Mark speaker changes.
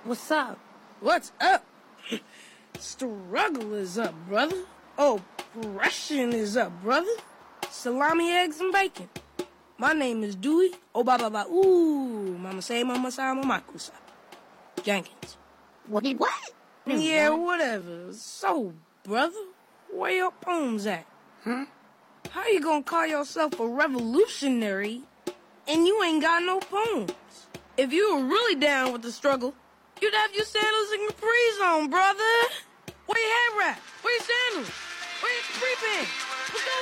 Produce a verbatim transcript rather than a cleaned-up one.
Speaker 1: What's up?
Speaker 2: What's up? Struggle is up, brother. Oppression is up, brother. Salami, eggs, and bacon. My name is Dewey. Oh, ba ba ba. Ooh, mama say, mama say, mama kusa. Jenkins.
Speaker 1: What? What?
Speaker 2: Yeah, whatever. So, brother, where your poems at?
Speaker 1: Huh?
Speaker 2: How you gonna call yourself a revolutionary and you ain't got no poems? If you were really down with the struggle, you'd have your sandals and capris on, brother. Where your head wrap? Where your sandals? Where your capri pants? What's going